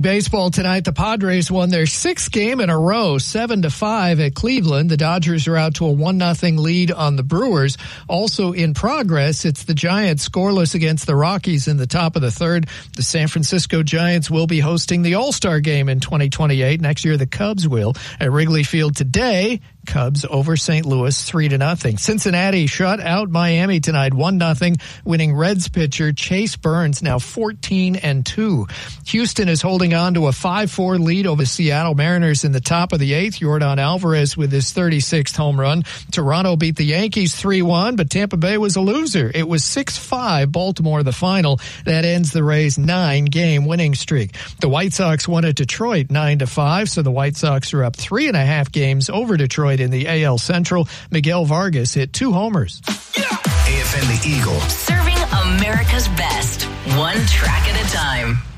Baseball tonight, the Padres won their sixth game in a row, 7-5 at Cleveland. The Dodgers are out to a 1-0 lead on the Brewers. Also in progress, it's the Giants scoreless against the Rockies in the top of the third. The San Francisco Giants will be hosting the All-Star Game in 2028. Next year, the Cubs will at Wrigley Field today. Cubs over St. Louis 3-0. Cincinnati shut out Miami tonight 1-0, winning Reds pitcher Chase Burns now 14-2. Houston is holding on to a 5-4 lead over Seattle Mariners in the top of the eighth. Yordan Alvarez with his 36th home run. Toronto beat the Yankees 3-1, but Tampa Bay was a loser. It was 6-5 Baltimore the final. That ends the Rays' 9-game winning streak. The White Sox won at Detroit 9-5, so the White Sox are up 3.5 games over Detroit in the AL Central. Miguel Vargas hit 2 homers. AFN the Eagle. Serving America's best, one track at a time.